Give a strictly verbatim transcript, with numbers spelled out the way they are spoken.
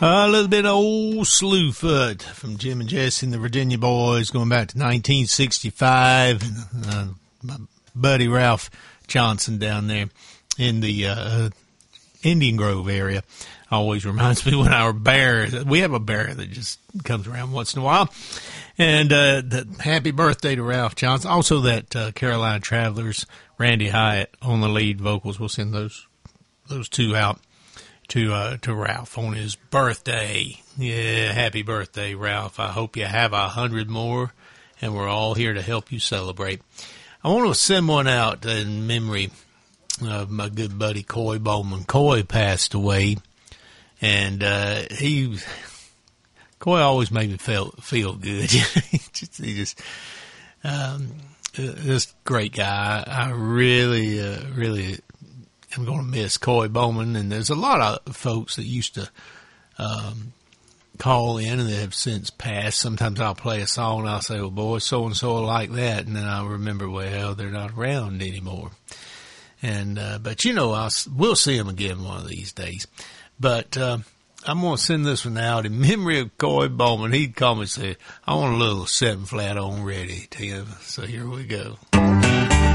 Uh, a little bit of old Slewfoot from Jim and Jesse and the Virginia Boys going back to nineteen sixty-five. Uh, my buddy Ralph Johnson down there in the uh, Indian Grove area always reminds me when our bear, we have a bear that just comes around once in a while. And uh, the happy birthday to Ralph Johnson. Also that uh, Carolina Travelers, Randy Hyatt on the lead vocals. We'll send those those two out to uh, to Ralph on his birthday. Yeah, happy birthday, Ralph. I hope you have a hundred more, and we're all here to help you celebrate. I want to send one out in memory of my good buddy Coy Bowman. Coy passed away, and uh, he, Coy always made me feel feel good. just, he just, um, just great guy. I really, uh, really. I'm going to miss Coy Bowman, and there's a lot of folks that used to um, call in and that have since passed. Sometimes I'll play a song and I'll say, well, boy, so-and-so like that, and then I'll remember, well, they're not around anymore. And uh, But, you know, I'll, we'll see them again one of these days. But uh, I'm going to send this one out in memory of Coy Bowman. He'd call me and say, I want a little seven flat on ready, Tim. So here we go.